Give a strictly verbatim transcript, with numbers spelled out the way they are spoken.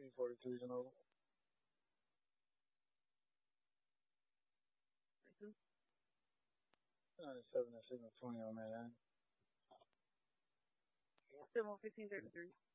three forty-three and over. ninety-seven and signal twenty on that end. Civil fifteen thirty-three.